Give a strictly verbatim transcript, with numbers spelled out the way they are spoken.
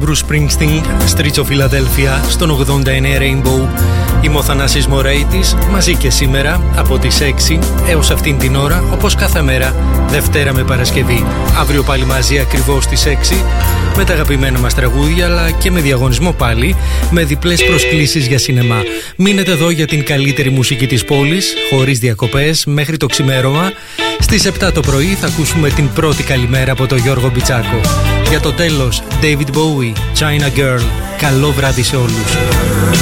Bruce Springsteen, Streets of Philadelphia, στον ογδόντα εννέα Rainbow. Είμαι ο Θανάσης Μωρέιτης, μαζί και σήμερα από τις έξι έως αυτήν την ώρα, όπως κάθε μέρα, Δευτέρα με Παρασκευή. Αύριο πάλι μαζί ακριβώς στις έξι, με τα αγαπημένα μας τραγούδια, αλλά και με διαγωνισμό πάλι, με διπλές προσκλήσεις για σινεμά. Μείνετε εδώ για την καλύτερη μουσική της πόλης, χωρίς διακοπές, μέχρι το ξημέρωμα. Στις επτά το πρωί θα ακούσουμε την πρώτη καλημέρα από τον Γιώργο Μπιτσάκο. Για το τέλος, David Bowie, China Girl. Καλό βράδυ σε όλους.